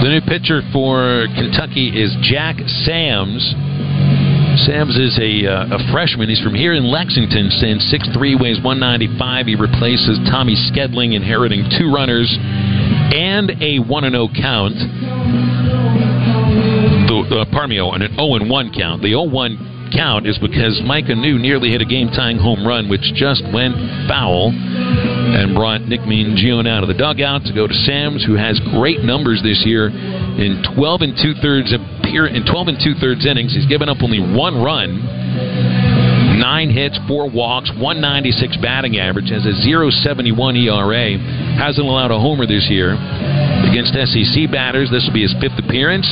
The new pitcher for Kentucky is Jack Sams. Sams is a freshman. He's from here in Lexington, stands 6'3", weighs 195. He replaces Tommy Skedling, inheriting 2 runners and a 1-0 count. An 0-1 count. The 0-1 count is because Micah New nearly hit a game-tying home run, which just went foul and brought Nick Mingione out of the dugout to go to Sams, who has great numbers this year in 12 2/3 innings. He's given up only 1 run, 9 hits, 4 walks, 196 batting average, has a 0.71 ERA, hasn't allowed a homer this year. Against SEC batters, this will be his 5th appearance.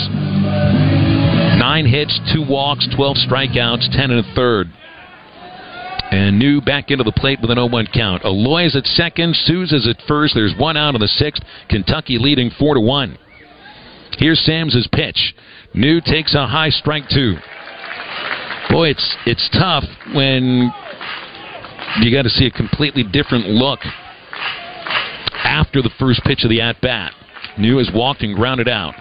9 hits, 2 walks, 12 strikeouts, 10 1/3. And New back into the plate with an 0-1 count. Aloy's at second, Sousa's at first. There's 1 out in the 6th. Kentucky leading 4-1. Here's Sams' pitch. New takes a high, strike 2. Boy, it's tough when you got to see a completely different look after the first pitch of the at-bat. New has walked and grounded out.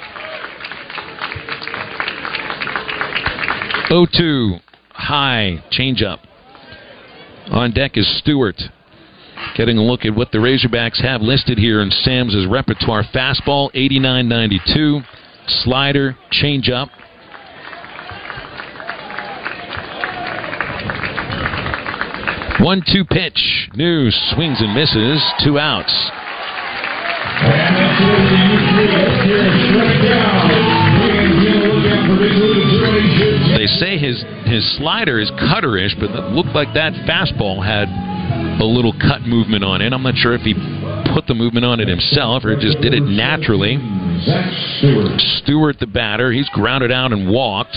0-2, high, changeup. On deck is Stewart. Getting a look at what the Razorbacks have listed here in Sams' repertoire. Fastball, 89-92. Slider, changeup. One-two pitch. New swings and misses. 2 outs. They say his slider is cutterish, but it looked like that fastball had a little cut movement on it. I'm not sure if he put the movement on it himself or just did it naturally. Stewart, the batter, he's grounded out and walked.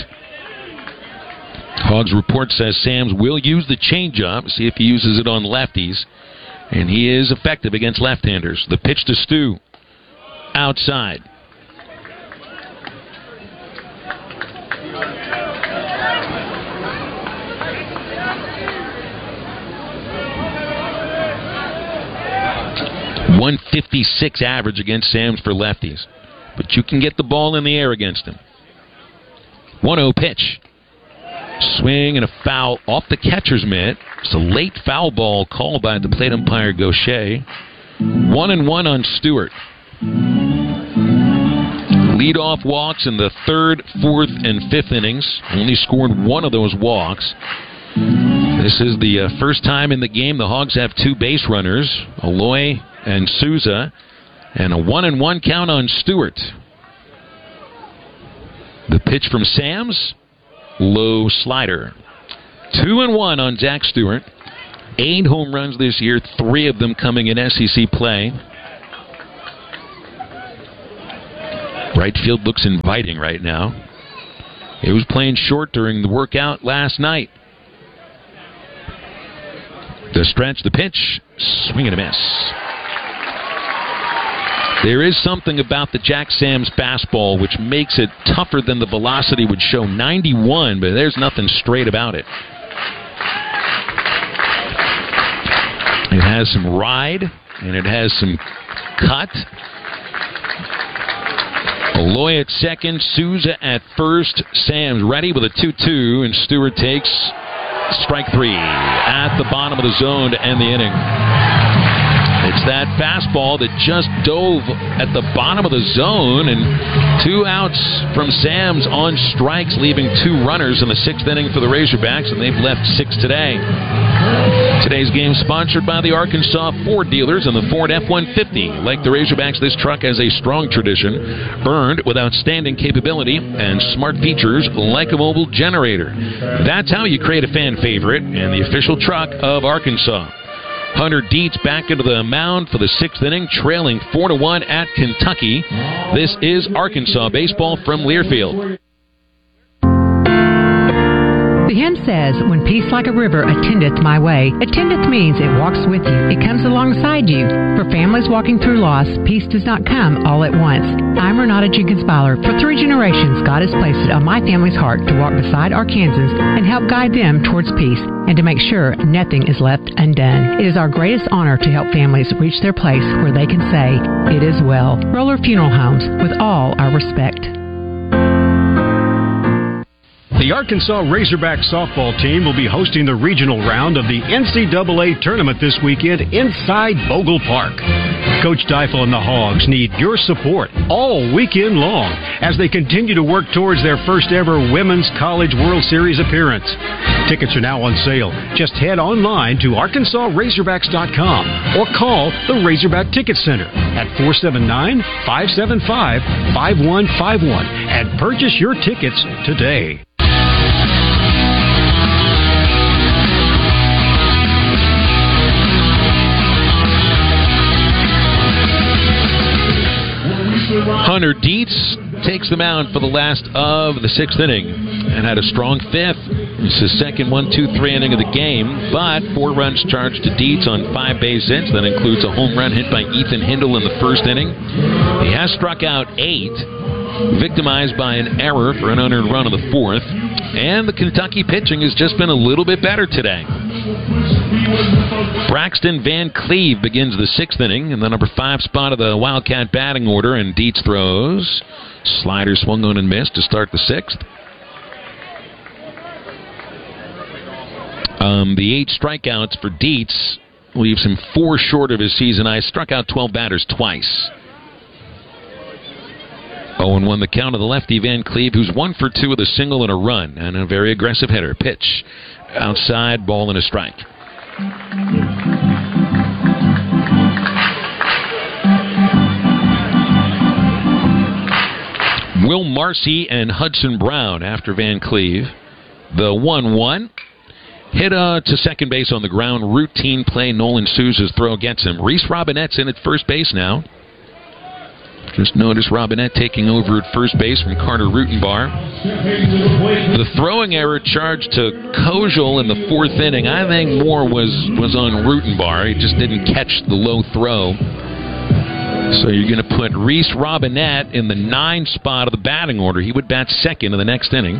Hogs report says Sams will use the changeup, see if he uses it on lefties, and he is effective against left-handers. The pitch to Stu, outside. .156 average against Sams for lefties, but you can get the ball in the air against him. 1-0 pitch. Swing and a foul off the catcher's mitt. It's a late foul ball called by the plate umpire Gaucher. 1-1 on Stewart. Leadoff walks in the 3rd, 4th, and 5th innings. Only scored 1 of those walks. This is the first time in the game the Hogs have 2 base runners, Aloy and Sousa, and a 1-1 count on Stewart. The pitch from Sams, low slider. 2-1 on Zach Stewart. 8 home runs this year, 3 of them coming in SEC play. Right field looks inviting right now. He was playing short during the workout last night. The stretch, the pitch, swing and a miss. There is something about the Jack Sams fastball which makes it tougher than the velocity would show. 91, but there's nothing straight about it. It has some ride, and it has some cut. Aloy at second, Sousa at first. Sams ready with a 2-2, and Stewart takes strike 3 at the bottom of the zone to end the inning. It's that fastball that just dove at the bottom of the zone, and 2 outs from Sams on strikes, leaving 2 runners in the 6th inning for the Razorbacks, and they've left 6 today. Today's game sponsored by the Arkansas Ford dealers and the Ford F-150. Like the Razorbacks, this truck has a strong tradition, earned with outstanding capability and smart features like a mobile generator. That's how you create a fan favorite and the official truck of Arkansas. Hunter Dietz back into the mound for the 6th inning, trailing 4-1 at Kentucky. This is Arkansas baseball from Learfield. The hymn says, when peace like a river attendeth my way. Attendeth means it walks with you. It comes alongside you. For families walking through loss, peace does not come all at once. I'm Renata Jenkins-Byler. For 3 generations, God has placed it on my family's heart to walk beside Arkansans and help guide them towards peace and to make sure nothing is left undone. It is our greatest honor to help families reach their place where they can say, it is well. Roller Funeral Homes, with all our respect. The Arkansas Razorback softball team will be hosting the regional round of the NCAA tournament this weekend inside Bogle Park. Coach Deifel and the Hogs need your support all weekend long as they continue to work towards their first ever Women's College World Series appearance. Tickets are now on sale. Just head online to ArkansasRazorbacks.com or call the Razorback Ticket Center at 479-575-5151 and purchase your tickets today. Hunter Dietz takes the mound for the last of the 6th inning and had a strong 5th. It's his second 1-2-3 inning of the game, but 4 runs charged to Dietz on 5 base hits. That includes a home run hit by Ethan Hindle in the 1st inning. He has struck out 8, victimized by an error for an unearned run in the 4th. And the Kentucky pitching has just been a little bit better today. Braxton Van Cleve begins the 6th inning in the number 5 spot of the Wildcat batting order, and Dietz throws. Slider swung on and missed to start the 6th. The 8 strikeouts for Dietz leaves him 4 short of his season high. Struck out 12 batters twice. 0-1 the count of the lefty Van Cleve, who's 1 for 2 with a single and a run, and a very aggressive hitter. Pitch outside, ball and a strike. Will Marcy and Hudson Brown after Van Cleve. The 1-1. Hit to second base on the ground. Routine play. Nolan Souza's throw gets him. Reese Robinette's in at first base now. Just notice Robinette taking over at first base from Carter Rutenbar. The throwing error charged to Kojal in the 4th inning. I think more was on Rutenbar. He just didn't catch the low throw. So you're going to put Reese Robinette in the 9 spot of the batting order. He would bat second in the next inning.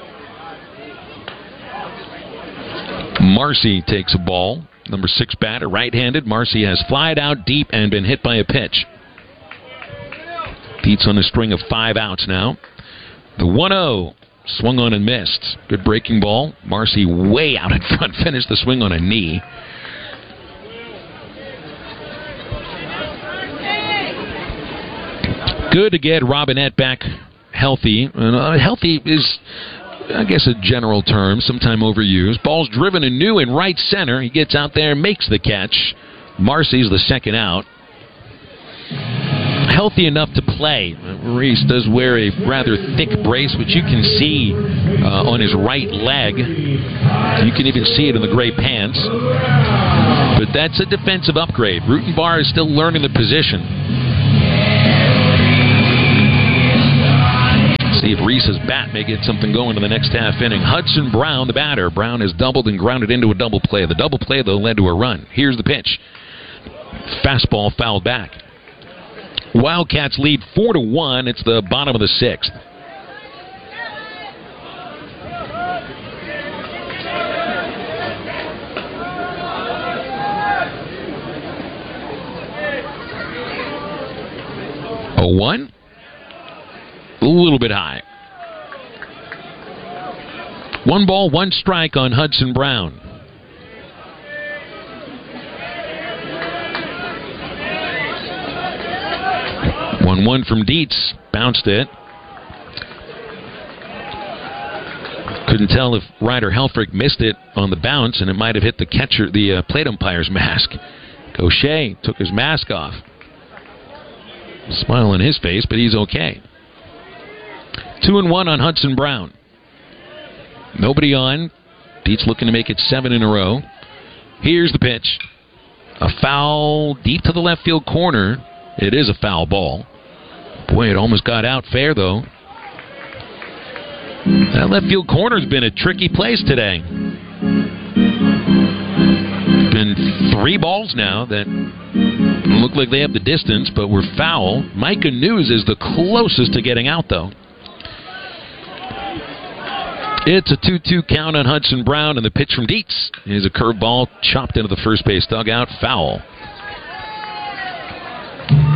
Marcy takes a ball. Number 6 batter, right-handed. Marcy has flied out deep and been hit by a pitch. Dietz on a string of 5 outs now. The 1-0 swung on and missed. Good breaking ball. Marcy way out in front. Finished the swing on a knee. Good to get Robinette back healthy. Healthy is, I guess, a general term, sometime overused. Ball's driven anew in right center. He gets out there and makes the catch. Marcy's the second out. Healthy enough to play. Reese does wear a rather thick brace, which you can see on his right leg. You can even see it in the gray pants. But that's a defensive upgrade. Rutenbar is still learning the position. See if Reese's bat may get something going in the next half inning. Hudson Brown, the batter. Brown has doubled and grounded into a double play. The double play, though, led to a run. Here's the pitch. Fastball fouled back. Wildcats lead 4-1. It's the bottom of the 6th. A 1. A little bit high. 1 ball, 1 strike on Hudson Brown. 1-1 from Dietz. Bounced it. Couldn't tell if Ryder Helfrich missed it on the bounce, and it might have hit the catcher, the plate umpire's mask. Gaucher took his mask off. Smile on his face, but he's okay. 2-1 on Hudson Brown. Nobody on. Dietz looking to make it 7 in a row. Here's the pitch. A foul deep to the left field corner. It is a foul ball. Boy, it almost got out fair, though. That left field corner's been a tricky place today. Been 3 balls now that look like they have the distance, but were foul. Micah News is the closest to getting out, though. It's a 2-2 count on Hudson Brown, and the pitch from Dietz is a curveball chopped into the first base dugout. Foul.